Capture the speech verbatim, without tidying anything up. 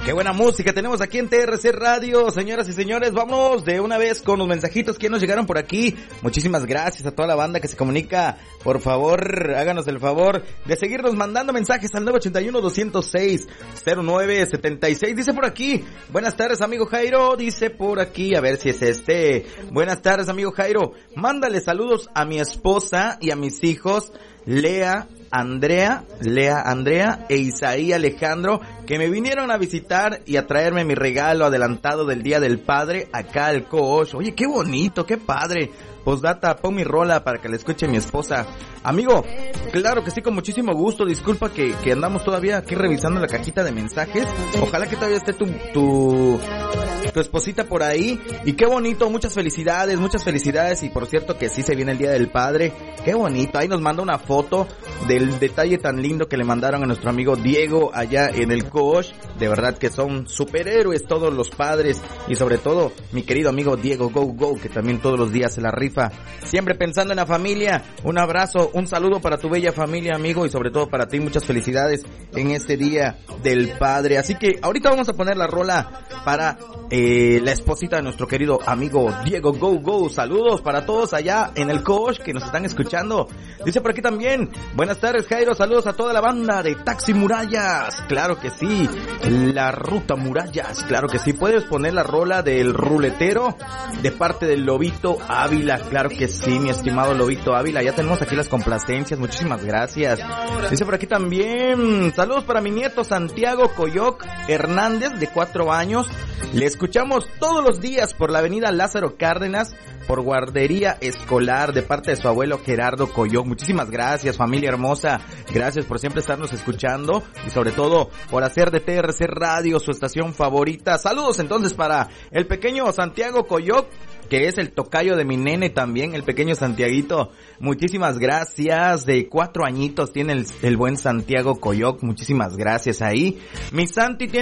Qué buena música tenemos aquí en T R C Radio, señoras y señores. Vámonos de una vez con los mensajitos que nos llegaron por aquí. Muchísimas gracias a toda la banda que se comunica. Por favor, háganos el favor de seguirnos mandando mensajes al nueve ocho uno, dos cero seis, cero nueve siete seis. Dice por aquí, buenas tardes amigo Jairo. Dice por aquí, a ver si es este. Buenas tardes amigo Jairo. Mándale saludos a mi esposa y a mis hijos, Lea, Andrea, Lea, Andrea e Isaí Alejandro, que me vinieron a visitar y a traerme mi regalo adelantado del Día del Padre acá al Coach. Oye, qué bonito, qué padre. Postdata, pon mi rola para que la escuche mi esposa. Amigo, claro que sí, con muchísimo gusto. Disculpa que, que andamos todavía aquí revisando la cajita de mensajes. Ojalá que todavía esté tu, tu, tu esposita por ahí. Y qué bonito, muchas felicidades, muchas felicidades. Y por cierto que sí se viene el Día del Padre. Qué bonito, ahí nos manda una foto del detalle tan lindo que le mandaron a nuestro amigo Diego allá en el Coach. De verdad que son superhéroes todos los padres. Y sobre todo mi querido amigo Diego Go Go, que también todos los días se la rifa. Siempre pensando en la familia. Un abrazo, un saludo para tu bella familia, amigo, y sobre todo para ti, muchas felicidades en este Día del Padre. Así que ahorita vamos a poner la rola para eh, la esposita de nuestro querido amigo Diego Go Go. Saludos para todos allá en el Coach que nos están escuchando. Dice por aquí también, buenas tardes Jairo, saludos a toda la banda de Taxi Murallas. Claro que sí, la ruta Murallas, claro que sí. Puedes poner la rola del ruletero de parte del Lobito Ávila. Claro que sí, mi estimado Lobito Ávila. Ya tenemos aquí las complacencias. Muchísimas gracias. Dice por aquí también, saludos para mi nieto Santiago Coyoc Hernández, de cuatro años. Le escuchamos todos los días por la avenida Lázaro Cárdenas, por guardería escolar, de parte de su abuelo Gerardo Coyoc. Muchísimas gracias, familia hermosa. Gracias por siempre estarnos escuchando y sobre todo por hacer de T R C Radio su estación favorita. Saludos entonces para el pequeño Santiago Coyoc, que es el tocayo de mi nene también, el pequeño Santiaguito. Muchísimas gracias. De cuatro añitos tiene el, el buen Santiago Coyoc. Muchísimas gracias ahí. Mi Santi tiene